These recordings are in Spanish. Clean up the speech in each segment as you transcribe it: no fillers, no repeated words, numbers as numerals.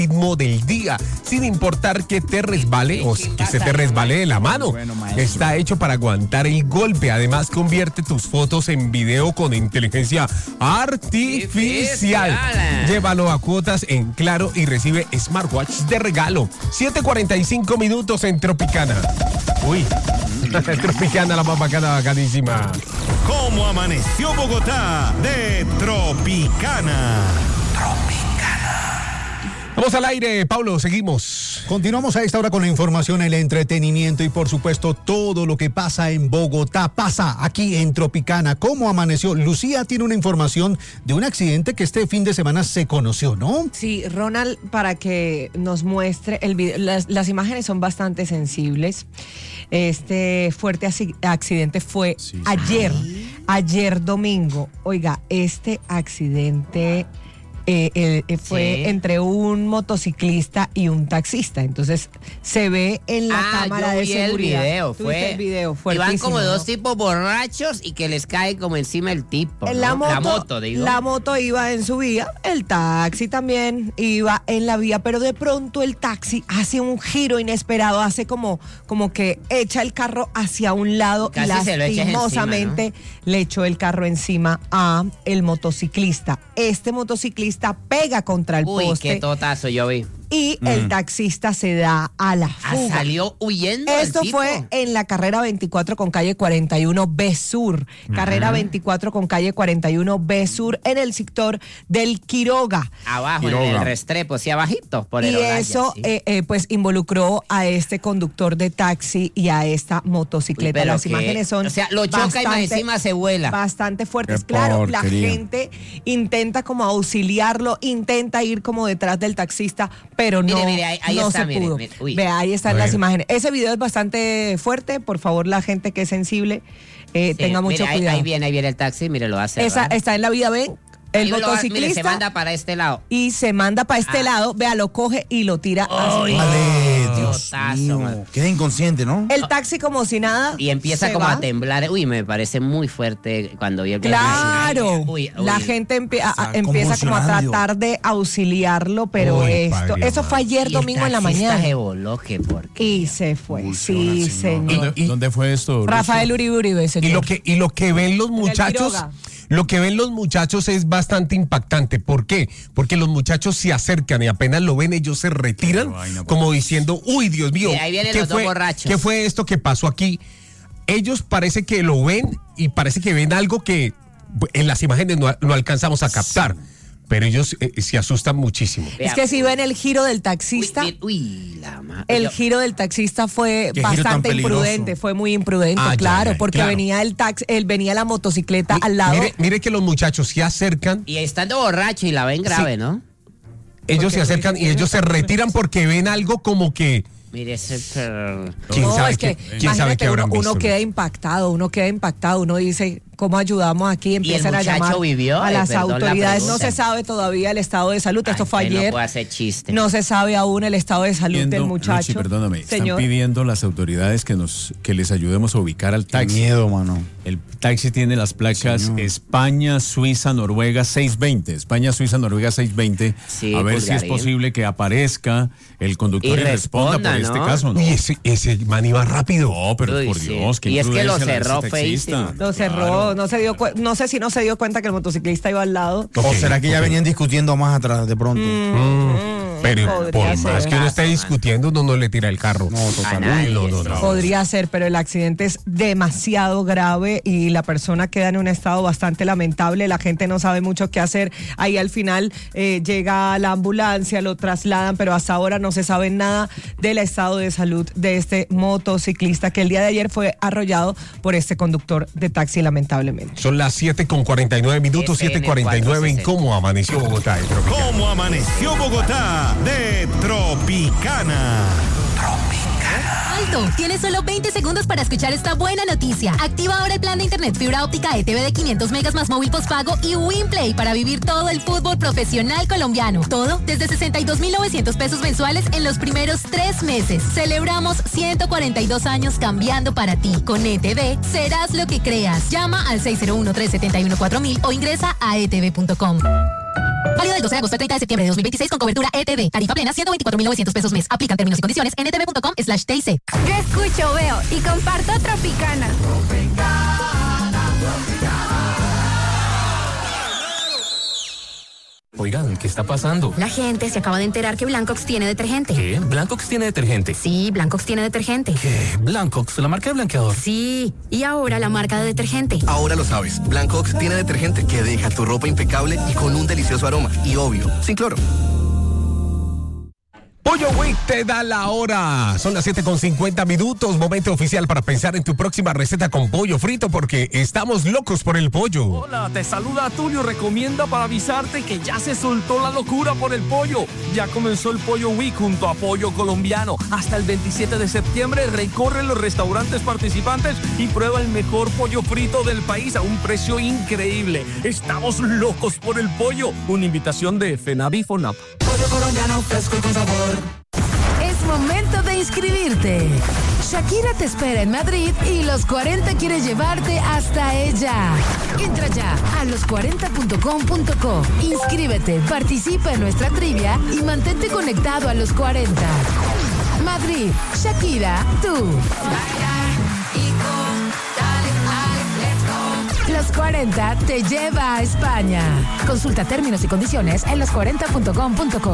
ritmo del día, sin importar que te resbale o que se te resbale de la mano. Bueno, Está hecho para aguantar el golpe. Además, convierte tus fotos en video con inteligencia artificial. Llévalo a cuotas en Claro y recibe smartwatch de regalo. 7:45 minutos en Tropicana. Uy, Tropicana, la más bacana, bacanísima. ¿Cómo amaneció Bogotá? De Tropicana. Vamos al aire, Pablo, seguimos. Continuamos a esta hora con la información, el entretenimiento y por supuesto todo lo que pasa en Bogotá pasa aquí en Tropicana. ¿Cómo amaneció? Lucía tiene una información de un accidente que este fin de semana se conoció, ¿no? Sí, Ronald, para que nos muestre el video, las imágenes son bastante sensibles. Este fuerte accidente fue ayer domingo. Oiga, este accidente fue entre un motociclista y un taxista. Entonces se ve en la cámara de seguridad. El video fue. Iban como dos tipos borrachos y que les cae como encima el tipo, ¿no? La moto iba en su vía, el taxi también iba en la vía, pero de pronto el taxi hace un giro inesperado, hace como que echa el carro hacia un lado y lastimosamente encima, ¿no? Le echó el carro encima a el motociclista. Este motociclista pega contra el poste. Qué totazo yo vi. Y el taxista se da a la fuga. Salió huyendo. Esto fue en la carrera 24 con calle 41 B Sur. Carrera 24 con calle 41 B Sur en el sector del Quiroga. Abajo, en el Restrepo, sí, abajito. Por el Olaya, eso pues involucró a este conductor de taxi y a esta motocicleta. Las imágenes son lo choca y encima se vuela. Bastante fuertes. Claro, la gente intenta como auxiliarlo, intenta ir como detrás del taxista, pero mire, ahí no está, se pudo. Vea, ahí están las imágenes. Ese video es bastante fuerte. Por favor, la gente que es sensible, tenga mucho cuidado. Ahí viene el taxi, mire, lo hace. Está en la vía, ven. El motociclista mire, se manda para este lado. Y se manda para este lado, vea, lo coge y lo tira hacia Dios mío. Queda inconsciente, ¿no? el taxi como si nada. Y empieza como a temblar. Me parece muy fuerte cuando vi el Claro. La gente empieza como a tratar de auxiliarlo, pero eso fue ayer domingo en la mañana. Y se fue. Sí, señor. ¿Dónde fue esto? Rafael Uribe, señor. Y lo que ven los muchachos. Lo que ven los muchachos es bastante impactante. ¿Por qué? Porque los muchachos se acercan y apenas lo ven, ellos se retiran como diciendo, uy, Dios mío, ahí vienen los dos borrachos. ¿Qué fue esto que pasó aquí? Ellos parece que lo ven y parece que ven algo que en las imágenes no alcanzamos a captar. Pero ellos se asustan muchísimo. Es que si ven el giro del taxista, el giro del taxista fue bastante imprudente, fue muy imprudente, porque venía venía la motocicleta al lado. Mire que los muchachos se acercan. Y estando borracho y la ven grave, ¿no? Ellos se acercan y ellos se retiran porque ven algo como que... Mire ese ¿Quién sabe qué habrán visto? Uno queda impactado, uno dice, ¿cómo ayudamos aquí? Empiezan a llamar a las autoridades. No se sabe todavía el estado de salud. Esto fue ayer. No puede hacer chiste. No se sabe aún el estado de salud del muchacho. Luchi, perdóname. Están pidiendo las autoridades que les ayudemos a ubicar al taxi. Qué miedo, mano. El taxi tiene las placas España, Suiza, Noruega 620. España, Suiza, Noruega 620. Sí, a ver si es posible que aparezca el conductor y responda por este caso, ¿no? Y ese man iba rápido. No, pero por Dios, y es que lo cerró feísimo. Lo cerró, no sé si no se dio cuenta que el motociclista iba al lado. ¿O será que ya venían discutiendo más atrás de pronto? Pero por más que uno esté discutiendo, uno no le tira el carro. No, totalmente. No. Podría ser, pero el accidente es demasiado grave y la persona queda en un estado bastante lamentable. La gente no sabe mucho qué hacer. Ahí al final llega la ambulancia, lo trasladan, pero hasta ahora no se sabe nada del estado de salud de este motociclista que el día de ayer fue arrollado por este conductor de taxi, lamentablemente. Son las 7:49 minutos, 7:49 en Cómo Amaneció Bogotá. ¿Cómo Amaneció Bogotá? De Tropicana. Alto, tienes solo 20 segundos para escuchar esta buena noticia. Activa ahora el plan de internet fibra óptica ETV de 500 megas más móvil postpago y WinPlay para vivir todo el fútbol profesional colombiano. Todo desde 62.900 pesos mensuales en los primeros 3 meses. Celebramos 142 años cambiando para ti. Con ETV serás lo que creas. Llama al 601-371-4000 o ingresa a etv.com. Válido del 12 de agosto al 30 de septiembre de 2026 con cobertura ETV. Tarifa plena 124.900 pesos mes. Aplican términos y condiciones en etv.com/TIC. Yo escucho, veo y comparto Tropicana. Oigan, ¿qué está pasando? La gente se acaba de enterar que Blancox tiene detergente. ¿Qué? ¿Blancox tiene detergente? Sí, Blancox tiene detergente. ¿Qué? ¿Blancox, la marca de blanqueador? Sí, y ahora la marca de detergente. Ahora lo sabes, Blancox tiene detergente que deja tu ropa impecable y con un delicioso aroma. Y obvio, sin cloro. Pollo Week te da la hora. Son las 7:50. Momento oficial para pensar en tu próxima receta con pollo frito porque estamos locos por el pollo. Hola, te saluda Tulio. Recomienda para avisarte que ya se soltó la locura por el pollo. Ya comenzó el Pollo Week junto a Pollo Colombiano. Hasta el 27 de septiembre recorre los restaurantes participantes y prueba el mejor pollo frito del país a un precio increíble. Estamos locos por el pollo. Una invitación de FENAVI FONAP. Pollo colombiano fresco y con sabor. Es momento de inscribirte. Shakira te espera en Madrid y Los 40 quiere llevarte hasta ella. Entra ya a los40.com.co. Inscríbete, participa en nuestra trivia y mantente conectado a Los 40. Madrid, Shakira, tú. Los 40 te lleva a España. Consulta términos y condiciones en los40.com.co.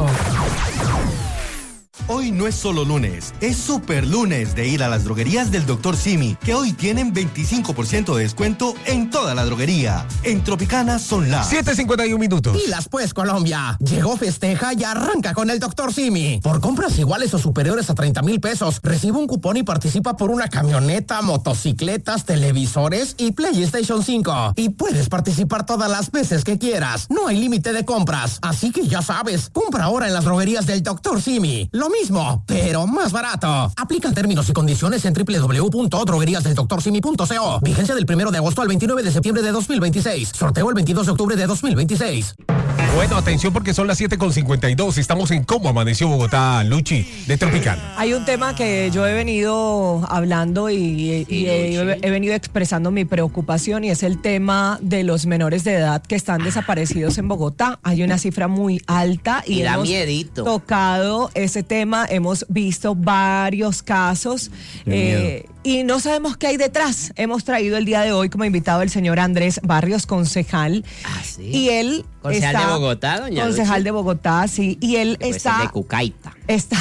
Hoy no es solo lunes, es super lunes de ir a las droguerías del Dr. Simi, que hoy tienen 25% de descuento en toda la droguería. En Tropicana son las 7:51. Pilas pues, Colombia. Llegó Festeja y arranca con el Dr. Simi. Por compras iguales o superiores a 30,000 pesos, recibe un cupón y participa por una camioneta, motocicletas, televisores y PlayStation 5. Y puedes participar todas las veces que quieras. No hay límite de compras. Así que ya sabes, compra ahora en las droguerías del Dr. Simi. Lo mismo, pero más barato. Aplican términos y condiciones en www.drogueriasdeldoctorsimi.co. Vigencia del 1 de agosto al 29 de septiembre de 2026. Sorteo el 22 de octubre de 2026. Bueno, atención porque son las 7:52. Estamos en Cómo Amaneció Bogotá, Luchi, de Tropicana. Hay un tema que yo he venido hablando y he venido expresando mi preocupación y es el tema de los menores de edad que están desaparecidos en Bogotá. Hay una cifra muy alta y da hemos miedito. tocado ese tema, hemos visto varios casos y no sabemos qué hay detrás. Hemos traído el día de hoy como invitado el señor Andrés Barrios, concejal. Ah, sí. Y él concejal de Bogotá, doña concejal Luchi. de Bogotá, sí. Y él está de Cucaita.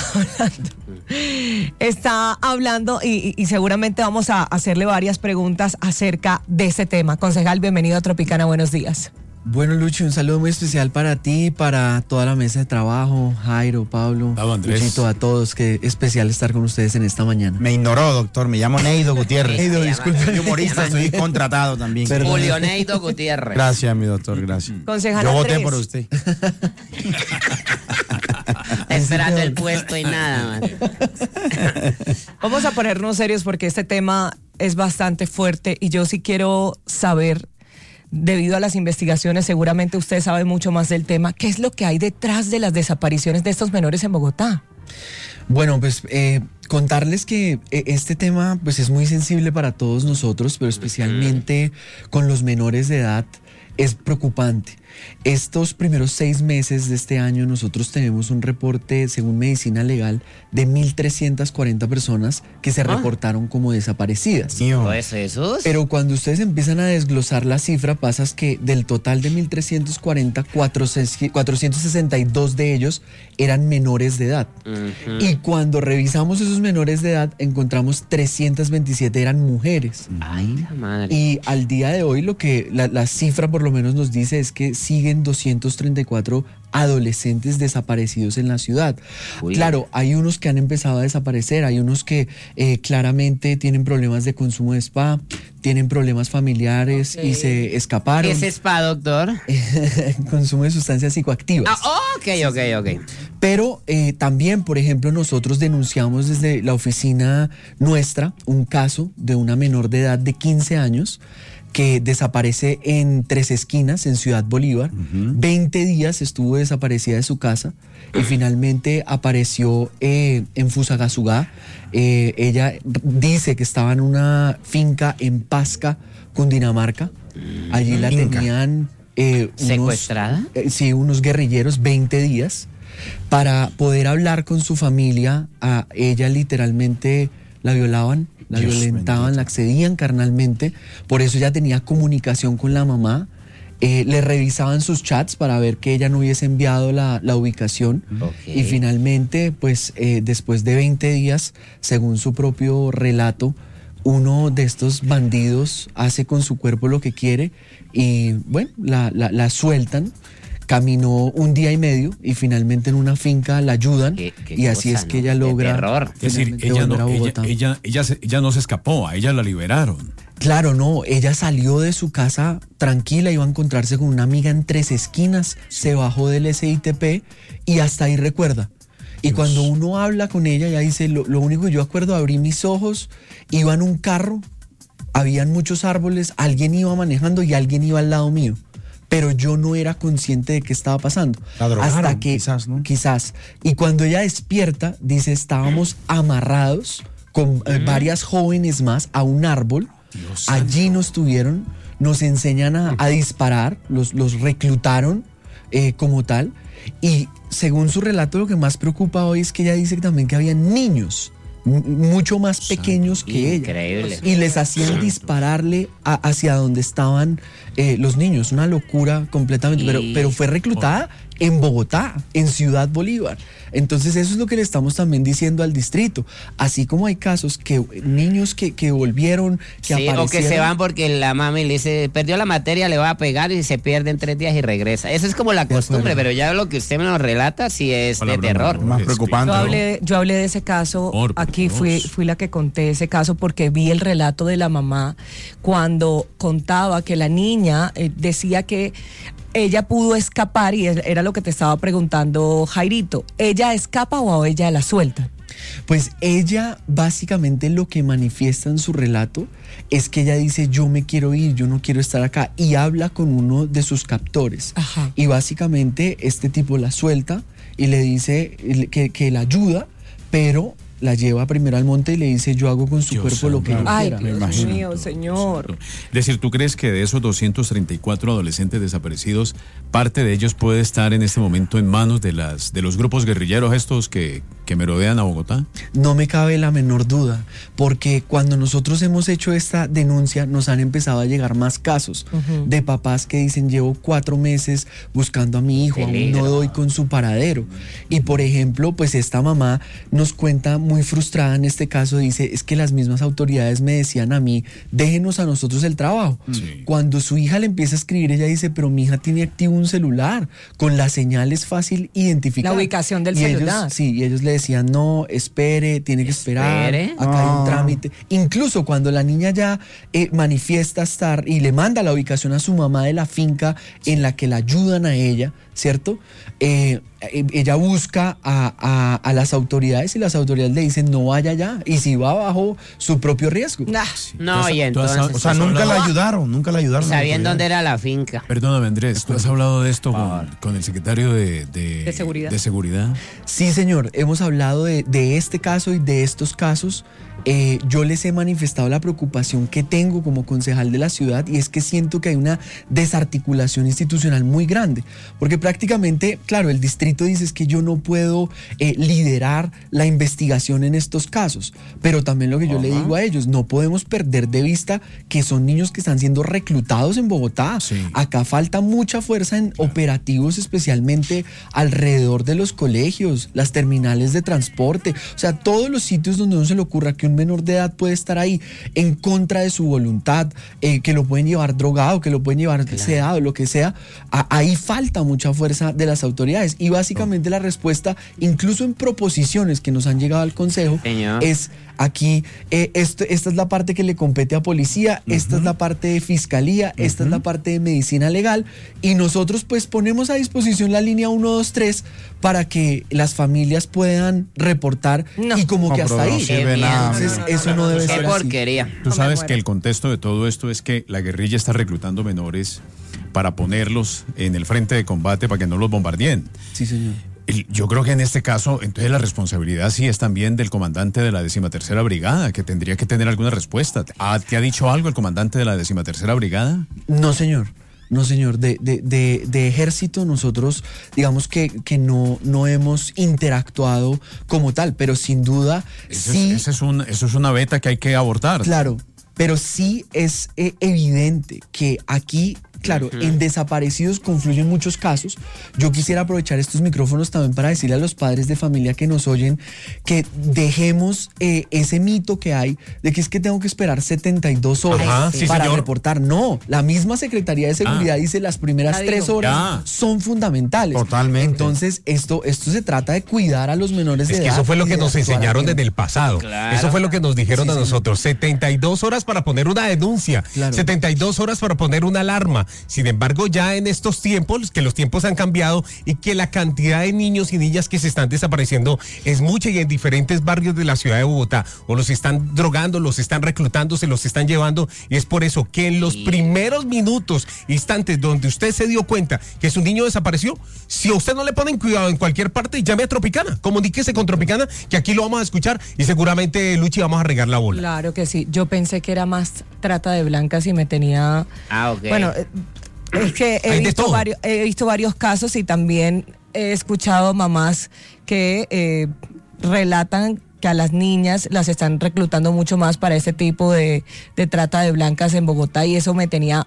Está hablando y seguramente vamos a hacerle varias preguntas acerca de ese tema. Concejal, bienvenido a Tropicana, buenos días. Bueno, Lucho, un saludo muy especial para ti, para toda la mesa de trabajo, Jairo, Pablo, Luchito, a todos. Qué especial estar con ustedes en esta mañana. Me ignoró, doctor. Me llamo Neido Gutiérrez. Neido, disculpe. Soy humorista, soy contratado también. Julio Neido Gutiérrez. Gracias, mi doctor, gracias. Concejal Yo Andrés. voté por usted. Esperando el puesto y nada, man. Vamos a ponernos serios porque este tema es bastante fuerte y yo sí quiero saber, debido a las investigaciones, seguramente usted sabe mucho más del tema, ¿qué es lo que hay detrás de las desapariciones de estos menores en Bogotá? Bueno, pues contarles que este tema pues es muy sensible para todos nosotros, pero especialmente con los menores de edad es preocupante. Estos primeros 6 meses de este año nosotros tenemos un reporte, según Medicina Legal, de 1.340 personas que se reportaron como desaparecidas. Pues eso. Pero cuando ustedes empiezan a desglosar la cifra, pasa que del total de 1.340, 462 de ellos eran menores de edad. Y cuando revisamos esos menores de edad, encontramos 327 eran mujeres. Ay, la madre. Y al día de hoy lo que la cifra por lo menos nos dice es que siguen 234 adolescentes desaparecidos en la ciudad. Uy. Claro, hay unos que han empezado a desaparecer, hay unos que claramente tienen problemas de consumo de spa, tienen problemas familiares y se escaparon. ¿Qué es spa, doctor? Consumo de sustancias psicoactivas. Ok. Pero también, por ejemplo, nosotros denunciamos desde la oficina nuestra un caso de una menor de edad de 15 años que desaparece en Tres Esquinas, en Ciudad Bolívar. 20 días estuvo desaparecida de su casa y finalmente apareció en Fusagasugá. Ella dice que estaba en una finca en Pasca, Cundinamarca. Allí la tenían ¿Secuestrada? Sí, unos guerrilleros, 20 días, para poder hablar con su familia. A ella literalmente la violaban, la violentaban, la accedían carnalmente. Por eso ella tenía comunicación con la mamá. Le revisaban sus chats para ver que ella no hubiese enviado la ubicación. Y finalmente, pues después de 20 días, según su propio relato, uno de estos bandidos hace con su cuerpo lo que quiere y bueno, la sueltan. Caminó 1 día y medio y finalmente en una finca la ayudan y así es que ella logra. Es decir, ella no se escapó, a ella la liberaron. Claro, no, ella salió de su casa tranquila, iba a encontrarse con una amiga en 3 esquinas, se bajó del SITP y hasta ahí recuerda. Y cuando uno habla con ella, ella dice, lo único que yo acuerdo, abrí mis ojos, iba en un carro, habían muchos árboles, alguien iba manejando y alguien iba al lado mío. Pero yo no era consciente de qué estaba pasando. La drogaron, hasta que, quizás, ¿no? Quizás. Y cuando ella despierta, dice, estábamos amarrados con varias jóvenes más a un árbol. Allí nos tuvieron, nos enseñan a disparar, los reclutaron como tal. Y según su relato, lo que más preocupa hoy es que ella dice también que había niños mucho más pequeños que ella. Y les hacían dispararle hacia donde estaban los niños. Una locura completamente. Pero fue reclutada en Bogotá, en Ciudad Bolívar. Entonces eso es lo que le estamos también diciendo al distrito. Así como hay casos que niños que volvieron, que aparecieron. O que se van porque la mami le dice, perdió la materia, le va a pegar y se pierde en 3 días y regresa. Eso es como la costumbre, pero ya lo que usted me lo relata sí es de terror. Más preocupante. Yo hablé de ese caso, aquí fui la que conté ese caso porque vi el relato de la mamá cuando contaba que la niña decía que ella pudo escapar y era lo que te estaba preguntando Jairito. ¿Ella escapa o a ella la suelta? Pues ella básicamente lo que manifiesta en su relato es que ella dice yo me quiero ir, yo no quiero estar acá y habla con uno de sus captores. Ajá. Y básicamente este tipo la suelta y le dice que la ayuda, pero la lleva primero al monte y le dice yo hago con su cuerpo lo que yo quiera. Ay, Dios mío, señor. Es decir, ¿tú crees que de esos 234 adolescentes desaparecidos, parte de ellos puede estar en este momento en manos de los grupos guerrilleros estos que merodean a Bogotá? No me cabe la menor duda, porque cuando nosotros hemos hecho esta denuncia nos han empezado a llegar más casos de papás que dicen llevo 4 meses buscando a mi hijo, aún no doy con su paradero. Y por ejemplo, pues esta mamá nos cuenta muy frustrada en este caso, dice, es que las mismas autoridades me decían a mí, déjenos a nosotros el trabajo. Sí. Cuando su hija le empieza a escribir, ella dice, pero mi hija tiene activo un celular, con la señal es fácil identificar. La ubicación del celular. Y ellos le decían, no, espere, tiene que esperar, acá hay un trámite. Incluso cuando la niña ya manifiesta estar y le manda la ubicación a su mamá de la finca en la que la ayudan a ella, ¿cierto? Ella busca a las autoridades y las autoridades le dicen no vaya allá y si va bajo su propio riesgo. No, y entonces, o sea, nunca la ayudaron. Sabían dónde era la finca. Perdóname, Andrés, ¿tú has hablado de esto con el secretario de seguridad? Sí, señor, hemos hablado de este caso y de estos casos. Yo les he manifestado la preocupación que tengo como concejal de la ciudad y es que siento que hay una desarticulación institucional muy grande, porque prácticamente, claro, el distrito dice es que yo no puedo liderar la investigación en estos casos, pero también lo que yo le digo a ellos, no podemos perder de vista que son niños que están siendo reclutados en Bogotá. Sí. Acá falta mucha fuerza en operativos, especialmente alrededor de los colegios, las terminales de transporte, o sea, todos los sitios donde uno se le ocurra que un menor de edad puede estar ahí en contra de su voluntad, que lo pueden llevar drogado, que lo pueden llevar sedado, lo que sea. Ahí falta mucha fuerza de las autoridades y básicamente la respuesta, incluso en proposiciones que nos han llegado al consejo, es aquí, esta es la parte que le compete a policía, esta es la parte de fiscalía, esta es la parte de medicina legal y nosotros pues ponemos a disposición la línea 123 para que las familias puedan reportar y como que hasta ahí. Entonces, eso no debe ser así. Tú sabes que el contexto de todo esto es que la guerrilla está reclutando menores para ponerlos en el frente de combate para que no los bombardeen. Sí, señor. Yo creo que en este caso, entonces la responsabilidad sí es también del comandante de la 13ª Brigada, que tendría que tener alguna respuesta. ¿Te ha dicho algo el comandante de la 13ª Brigada? No, señor. No, señor, de ejército nosotros digamos que no hemos interactuado como tal, pero sin duda sí. Eso es una beta que hay que abortar. Claro, pero sí es evidente que aquí, claro, en desaparecidos confluyen muchos casos. Yo quisiera aprovechar estos micrófonos también para decirle a los padres de familia que nos oyen que dejemos ese mito que hay de que es que tengo que esperar 72 horas para reportar. No, la misma Secretaría de Seguridad dice las primeras 3 horas son fundamentales. Totalmente. Entonces, esto se trata de cuidar a los menores de edad. Es que eso fue lo que nos enseñaron desde el pasado. Claro. Eso fue lo que nos dijeron a nosotros. 72 horas para poner una denuncia. Claro. 72 horas para poner una alarma. Sin embargo, ya en estos tiempos, que los tiempos han cambiado y que la cantidad de niños y niñas que se están desapareciendo es mucha, y en diferentes barrios de la ciudad de Bogotá, o los están drogando, los están reclutando, se los están llevando, y es por eso que en los primeros minutos, instantes donde usted se dio cuenta que su niño desapareció, si a usted no le ponen cuidado en cualquier parte, llame a Tropicana, comuníquese con Tropicana, que aquí lo vamos a escuchar y seguramente, Luchi, vamos a regar la bola. Claro que sí, yo pensé que era más trata de blancas y me tenía... Bueno, es que he visto varios casos y también he escuchado mamás que relatan que a las niñas las están reclutando mucho más para ese tipo de trata de blancas en Bogotá, y eso me tenía,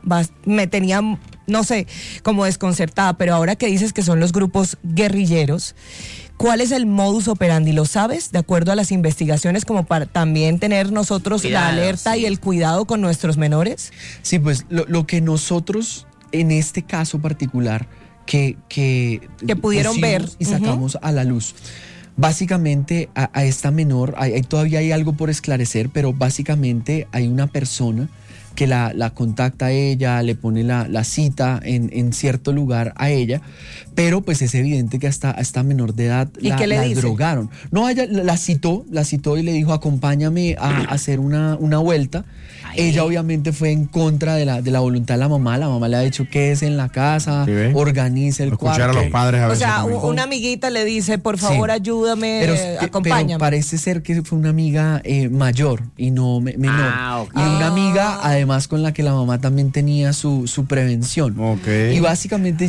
no sé, como desconcertada. Pero ahora que dices que son los grupos guerrilleros, ¿cuál es el modus operandi? ¿Lo sabes? De acuerdo a las investigaciones, como para también tener nosotros la alerta y el cuidado con nuestros menores. Sí, pues lo que nosotros en este caso particular que pudieron ver y sacamos a la luz. Básicamente a esta menor, todavía hay algo por esclarecer, pero básicamente hay una persona que la contacta a ella, le pone la cita en cierto lugar a ella, pero pues es evidente que hasta a esta menor de edad la drogaron. No, ella la citó y le dijo, acompáñame a hacer una vuelta. Ella obviamente fue en contra de la voluntad de la mamá. La mamá le ha dicho quédese en la casa, organice el cuarto. Escuchar a los padres a veces. O sea, una amiguita le dice, por favor, ayúdame, acompáñame. Pero parece ser que fue una amiga mayor y no menor. Y una amiga, además, con la que la mamá también tenía su prevención. Y básicamente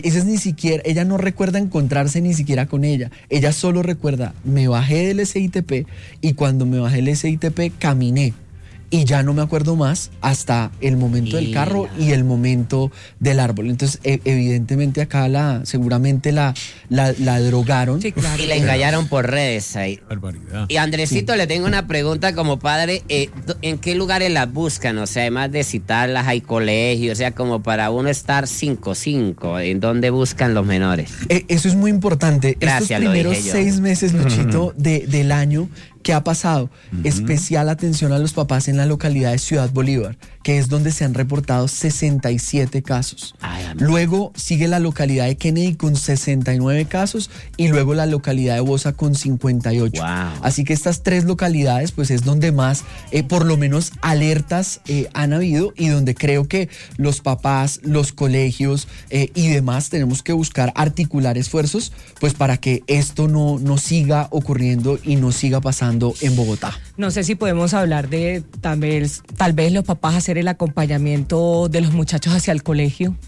ella no recuerda encontrarse ni siquiera con ella. Ella solo recuerda, me bajé del SITP y cuando me bajé del SITP caminé. Y ya no me acuerdo más hasta el momento del carro y el momento del árbol. Entonces, evidentemente acá seguramente la drogaron. Sí, claro. Y la engañaron por redes ahí. Barbaridad. Y Andresito, le tengo una pregunta como padre. ¿En qué lugares las buscan? O sea, además de citarlas, hay colegios, o sea, como para uno estar 5-5. ¿En dónde buscan los menores? Eso es muy importante. Gracias, estos primeros 6 meses, Luchito, del año, ¿qué ha pasado? Especial atención a los papás en la localidad de Ciudad Bolívar, que es donde se han reportado 67 casos. Luego sigue la localidad de Kennedy con 69 casos y luego la localidad de Bosa con 58. Así que estas 3 localidades pues es donde más, por lo menos, alertas han habido, y donde creo que los papás, los colegios y demás tenemos que buscar articular esfuerzos pues para que esto no siga ocurriendo y no siga pasando en Bogotá. No sé si podemos hablar de tal vez los papás hacer el acompañamiento de los muchachos hacia el colegio.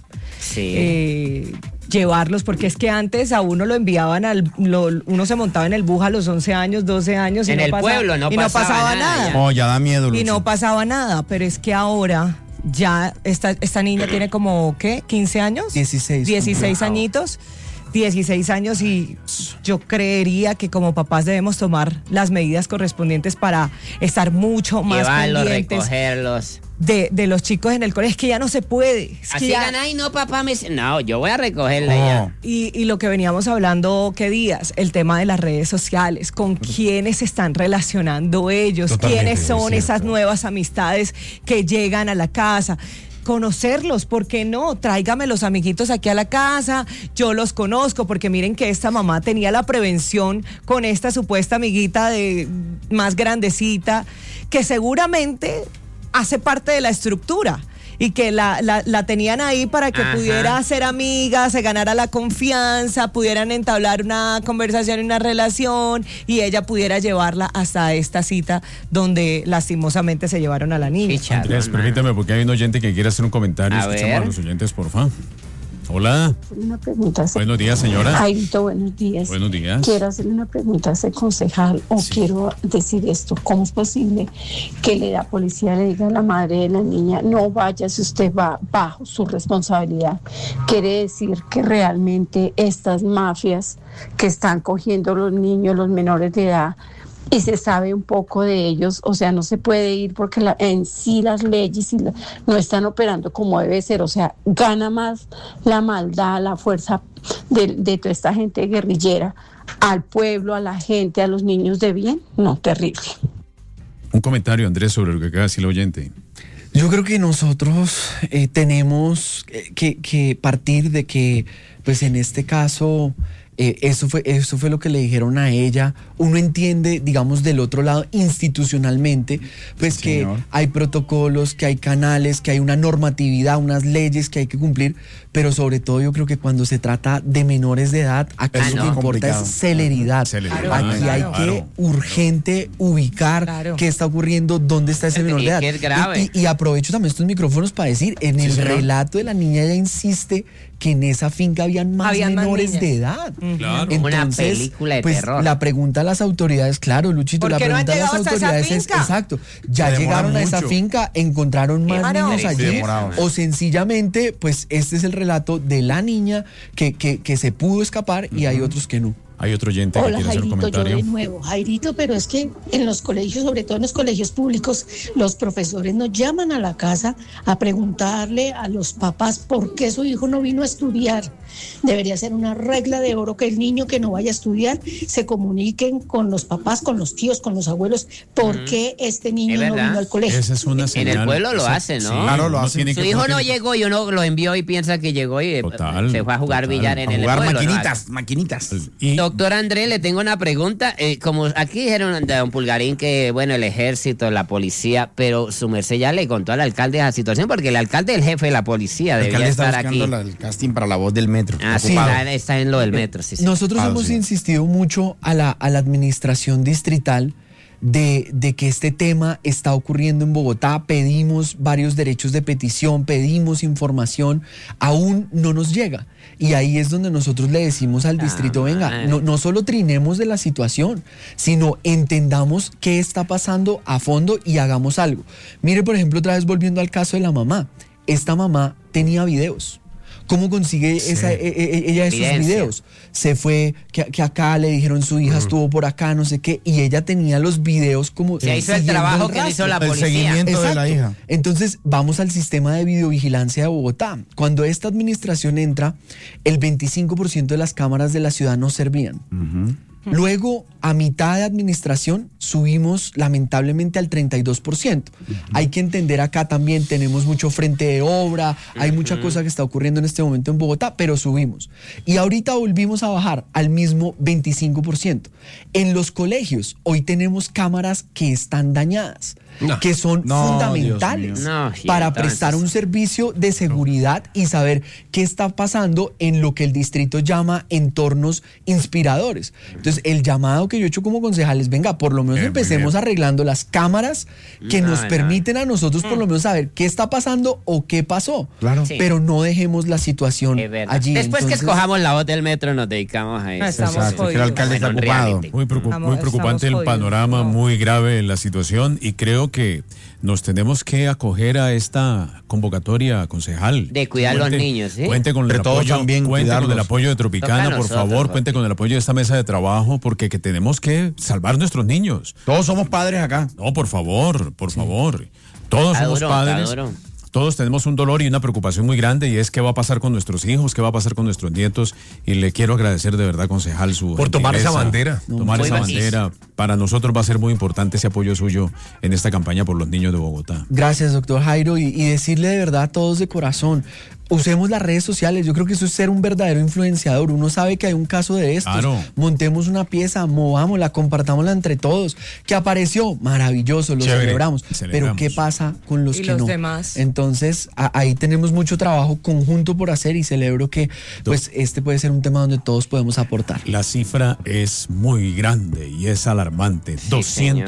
Sí. Llevarlos, porque es que antes a uno lo enviaban uno se montaba en el bus a los 11 años, 12 años y en el pueblo no pasaba nada. Oh, ya da miedo, Luchi. Y no pasaba nada, pero es que ahora ya esta niña tiene como, ¿qué? ¿15 años? 16 añitos. 16 años, y yo creería que como papás debemos tomar las medidas correspondientes para estar mucho más pendientes, recogerlos de los chicos en el colegio. Es que ya no se puede. Así ay, no, papá, no, yo voy a recogerla ya. Y lo que veníamos hablando, ¿qué días? El tema de las redes sociales, con quiénes se están relacionando ellos, quiénes son esas nuevas amistades que llegan a la casa. Conocerlos, ¿por qué no? Tráigame los amiguitos aquí a la casa, yo los conozco, porque miren que esta mamá tenía la prevención con esta supuesta amiguita más grandecita, que seguramente hace parte de la estructura. y que la tenían ahí para que pudiera ser amiga, se ganara la confianza, pudieran entablar una conversación y una relación y ella pudiera llevarla hasta esta cita donde lastimosamente se llevaron a la niña. Andrés, permítame porque hay un oyente que quiere hacer un comentario. Escuchamos a los oyentes, por favor. Hola. Una pregunta. Buenos días, señora. Jairito, buenos días. Buenos días. Quiero hacerle una pregunta a ese concejal quiero decir esto. ¿Cómo es posible que la policía le diga a la madre de la niña, no vaya si usted va bajo su responsabilidad? Quiere decir que realmente estas mafias que están cogiendo los niños, los menores de edad, y se sabe un poco de ellos, o sea, no se puede ir porque en sí las leyes no están operando como debe ser, o sea, gana más la maldad, la fuerza de toda esta gente guerrillera al pueblo, a la gente, a los niños de bien. No, terrible. Un comentario, Andrés, sobre lo que acaba de decir el oyente. Yo creo que nosotros tenemos que partir de que, pues en este caso, eso fue lo que le dijeron a ella. Uno entiende, digamos, del otro lado, institucionalmente, pues sí, que señor, hay protocolos, que hay canales, que hay una normatividad, unas leyes que hay que cumplir, pero sobre todo yo creo que cuando se trata de menores de edad, aquí lo que importa es celeridad. Aquí hay que urgente ubicar qué está ocurriendo, dónde está ese menor de edad. Es grave. Y aprovecho también estos micrófonos para decir, en el relato de la niña ella insiste que en esa finca habían menores de edad. Claro. Entonces, una película de terror. La pregunta a las autoridades, claro, Luchito, la pregunta a las autoridades es, exacto, ya llegaron a esa finca, encontraron más niños allí, o sencillamente, pues este es el relato de la niña que se pudo escapar y hay otros que no. Hay otro oyente que quiere hacer un comentario. Yo de nuevo, Jairito, pero es que en los colegios, sobre todo en los colegios públicos, los profesores nos llaman a la casa a preguntarle a los papás por qué su hijo no vino a estudiar. Debería ser una regla de oro que el niño que no vaya a estudiar se comuniquen con los papás, con los tíos, con los abuelos, por qué este niño no vino al colegio. Esa es una señal. En el pueblo lo hacen, ¿no? Sí, claro, lo hacen. Su hijo no llegó y uno lo envió y piensa que llegó y se fue a jugar billar en el pueblo. A jugar maquinitas. Doctor Andrés, le tengo una pregunta. Como aquí dijeron de don Pulgarín que, bueno, el ejército, la policía, pero su merced ya le contó al alcalde esa situación, porque el alcalde es el jefe de la policía, debía estar aquí. El casting para la voz del metro. Sí, está en lo del metro. Sí. Nosotros hemos insistido mucho a la administración distrital de que este tema está ocurriendo en Bogotá. Pedimos varios derechos de petición, pedimos información, aún no nos llega. Y ahí es donde nosotros le decimos al distrito, venga, no solo trinemos de la situación, sino entendamos qué está pasando a fondo y hagamos algo. Mire, por ejemplo, otra vez volviendo al caso de la mamá. Esta mamá tenía videos. ¿Cómo consigue ella esos videos? Se fue, que acá le dijeron su hija estuvo por acá, no sé qué, y ella tenía los videos como... Se hizo el trabajo que hizo la policía. El seguimiento de la hija. Entonces, vamos al sistema de videovigilancia de Bogotá. Cuando esta administración entra, el 25% de las cámaras de la ciudad no servían. Luego, a mitad de administración, subimos lamentablemente al 32%. Hay que entender acá también, tenemos mucho frente de obra, hay mucha cosa que está ocurriendo en este momento en Bogotá, pero subimos. Y ahorita volvimos a bajar al mismo 25%. En los colegios, hoy tenemos cámaras que están dañadas, que son fundamentales para prestar un servicio de seguridad y saber qué está pasando en lo que el distrito llama entornos inspiradores. Entonces, el llamado que yo he hecho como concejales, venga, por lo menos empecemos arreglando las cámaras que nos permiten a nosotros por lo menos saber qué está pasando o qué pasó. Claro. Sí. Pero no dejemos la situación allí. Después que escojamos la voz del metro nos dedicamos a eso. Exacto, que el alcalde está ocupado. Muy preocupante el panorama, muy grave la situación, y creo que nos tenemos que acoger a esta convocatoria concejal. De cuidar a los niños, ¿sí? Cuente con el apoyo, con el apoyo de Tropicana, por favor, cuente con el apoyo de esta mesa de trabajo, porque que tenemos que salvar nuestros niños. Todos somos padres acá. No, por favor. Todos somos padres. Todos tenemos un dolor y una preocupación muy grande, y es qué va a pasar con nuestros hijos, qué va a pasar con nuestros nietos, y le quiero agradecer de verdad, concejal, su por tomar esa bandera. Tomar esa bandera. para nosotros va a ser muy importante ese apoyo suyo en esta campaña por los niños de Bogotá. Gracias, doctor Jairo, y decirle de verdad a todos de corazón, usemos las redes sociales. Yo creo que eso es ser un verdadero influenciador. Uno sabe que hay un caso de estos. Claro. Montemos una pieza, movámosla, compartámosla entre todos. Que apareció, maravilloso, lo celebramos. Pero ¿qué pasa con los que no? Demás. Entonces, ahí tenemos mucho trabajo conjunto por hacer y celebro que pues este puede ser un tema donde todos podemos aportar. La cifra es muy grande y es alarmante. Sí,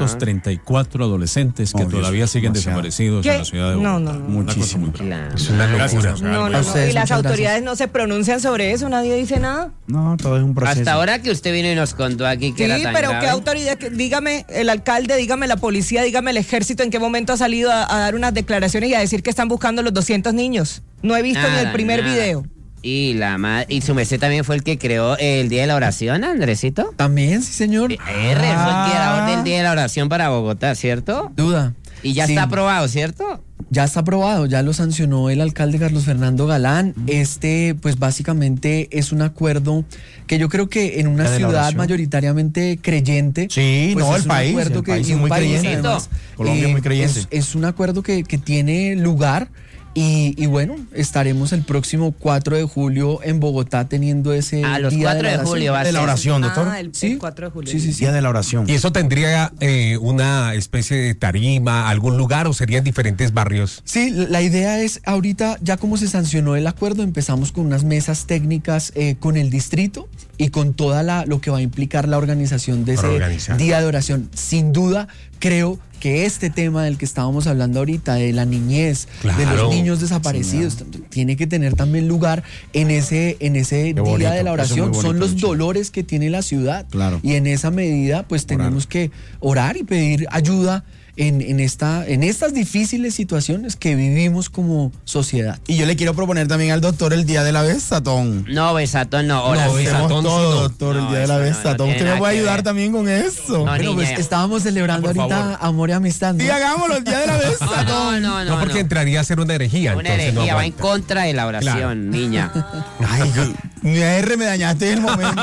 234 adolescentes que todavía siguen desaparecidos en la ciudad de Bogotá. No. Muchísimo. Claro. Es una locura. No. Y las autoridades no se pronuncian sobre eso, nadie dice nada. No, todo es un proceso. Hasta ahora que usted vino y nos contó aquí que era tan pero grave. ¿qué autoridad? Dígame el alcalde, dígame la policía, dígame el ejército, ¿en qué momento ha salido a dar unas declaraciones y a decir que están buscando los 200 niños? No he visto ni el primer video. Y su merced también fue el que creó el Día de la Oración, Andresito. También, sí, señor. Fue el creador del Día de la Oración para Bogotá, ¿cierto? Duda. Y ya está aprobado, ¿cierto? Ya está aprobado, ya lo sancionó el alcalde Carlos Fernando Galán. Pues básicamente es un acuerdo que yo creo que en una ciudad mayoritariamente creyente. Sí, pues no, es el país es muy creyente. Además, Colombia es muy creyente. Es un acuerdo que tiene lugar. Y bueno, estaremos el próximo 4 de julio en Bogotá teniendo ese los día 4 de julio va a ser. De la oración, doctor. El 4 de julio. Sí. Día de la oración. ¿Y eso tendría una especie de tarima, algún lugar o serían diferentes barrios? Sí, la idea es ahorita, ya como se sancionó el acuerdo, empezamos con unas mesas técnicas con el distrito y con toda lo que va a implicar la organización de ese día de oración. Sin duda, creo que este tema del que estábamos hablando ahorita, de la niñez, de los niños desaparecidos, tiene que tener también lugar en ese día de la oración. Son los dolores que tiene la ciudad. Claro. Y en esa medida, pues tenemos que orar y pedir ayuda en estas difíciles situaciones que vivimos como sociedad. Y yo le quiero proponer también al doctor el día de la besatón. No, besatón no. Besatón todo, doctor, el día de la besatón. Usted me puede ayudar también con eso. Bueno, pues estábamos celebrando ahorita amor y amistad, ¿no? Sí, hagámoslo el día de la besatón. No, porque entraría a ser una herejía. Una herejía, va en contra de la oración, niña. Ay, mi R me dañaste en el momento.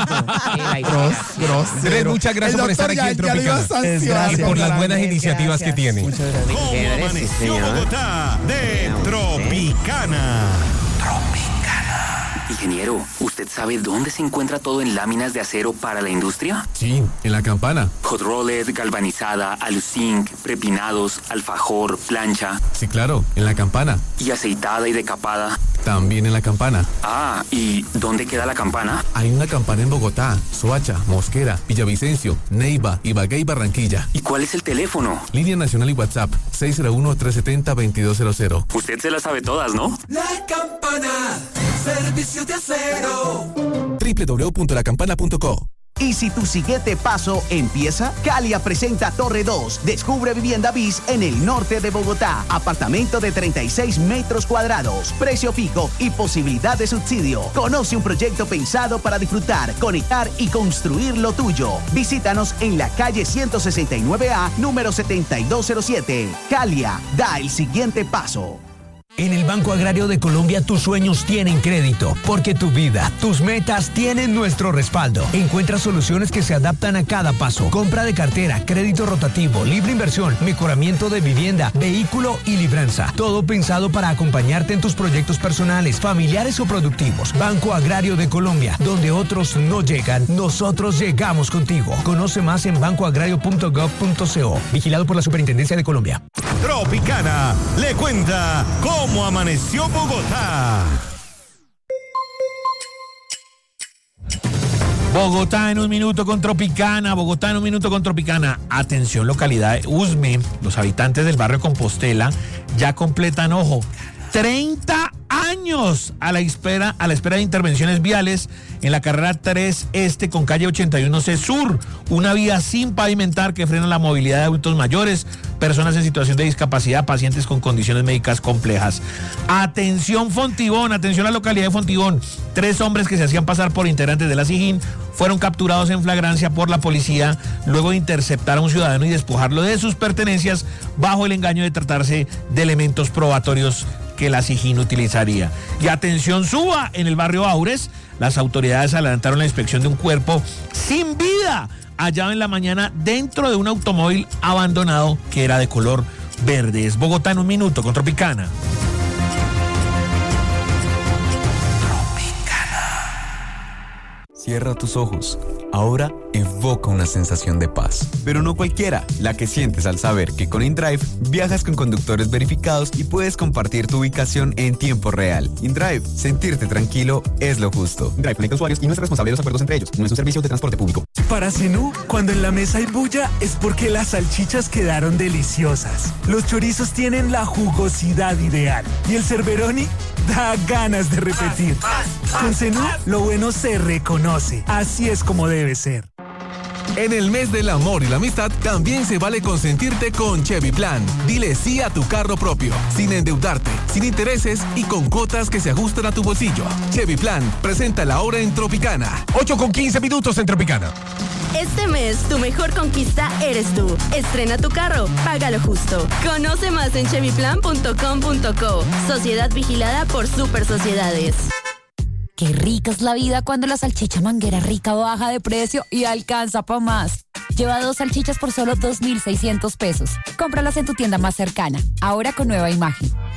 Grosero. Muchas gracias por estar aquí en Tropicana. Y por las buenas iniciativas que tiene. Muchas gracias. ¿Cómo amaneció Bogotá de Tropicana? Ingeniero, ¿usted sabe dónde se encuentra todo en láminas de acero para la industria? Sí, en la campana. Hot rolled, galvanizada, aluzinc, prepinados, alfajor, plancha. Sí, claro, en la campana. ¿Y aceitada y decapada? También en la campana. Ah, ¿y dónde queda la campana? Hay una campana en Bogotá, Soacha, Mosquera, Villavicencio, Neiva, Ibagué y Barranquilla. ¿Y cuál es el teléfono? Línea nacional y WhatsApp, 601-370-2200. Usted se las sabe todas, ¿no? La campana, servicio de acero. www.lacampana.co. Y si tu siguiente paso empieza, Calia presenta Torre 2. Descubre vivienda bis en el norte de Bogotá. Apartamento de 36 metros cuadrados. Precio fijo y posibilidad de subsidio. Conoce un proyecto pensado para disfrutar, conectar y construir lo tuyo. Visítanos en la calle 169A, número 7207. Calia, da el siguiente paso. En el Banco Agrario de Colombia tus sueños tienen crédito, porque tu vida, tus metas tienen nuestro respaldo. Encuentra soluciones que se adaptan a cada paso. Compra de cartera, crédito rotativo, libre inversión, mejoramiento de vivienda, vehículo y libranza. Todo pensado para acompañarte en tus proyectos personales, familiares o productivos. Banco Agrario de Colombia, donde otros no llegan, nosotros llegamos contigo. Conoce más en bancoagrario.gov.co. Vigilado por la Superintendencia de Colombia. Tropicana le cuenta cómo amaneció Bogotá. Bogotá en un minuto con Tropicana. Bogotá en un minuto con Tropicana. Atención, localidad de Usme. Los habitantes del barrio Compostela ya completan, ojo, 30 años a la espera de intervenciones viales en la carrera 3 Este con calle 81C Sur, una vía sin pavimentar que frena la movilidad de adultos mayores, personas en situación de discapacidad, pacientes con condiciones médicas complejas. Atención Fontibón, atención a la localidad de Fontibón. 3 hombres que se hacían pasar por integrantes de la SIJIN fueron capturados en flagrancia por la policía luego de interceptar a un ciudadano y despojarlo de sus pertenencias bajo el engaño de tratarse de elementos probatorios que la SIJIN utilizaría. Y atención, Suba, en el barrio Aures, las autoridades adelantaron la inspección de un cuerpo sin vida hallado en la mañana dentro de un automóvil abandonado que era de color verde. Es Bogotá en un minuto con Tropicana. Cierra tus ojos. Ahora evoca una sensación de paz. Pero no cualquiera, la que sientes al saber que con InDrive viajas con conductores verificados y puedes compartir tu ubicación en tiempo real. InDrive, sentirte tranquilo es lo justo. InDrive conecta usuarios y no es responsable de los acuerdos entre ellos. No es un servicio de transporte público. Para Zenú, cuando en la mesa hay bulla es porque las salchichas quedaron deliciosas. Los chorizos tienen la jugosidad ideal y el Cerberoni da ganas de repetir. Con Zenú, lo bueno se reconoce. Así es como debe ser. En el mes del amor y la amistad también se vale consentirte con Chevy Plan. Dile sí a tu carro propio, sin endeudarte, sin intereses y con cuotas que se ajustan a tu bolsillo. Chevy Plan, presenta la hora en Tropicana. 8:15 en Tropicana. Este mes, tu mejor conquista eres tú. Estrena tu carro, págalo justo. Conoce más en chevyplan.com.co. Sociedad vigilada por Super Sociedades. Qué rica es la vida cuando la salchicha Manguera Rica baja de precio y alcanza pa' más. Lleva 2 salchichas por solo 2.600 pesos. Cómpralas en tu tienda más cercana, ahora con nueva imagen.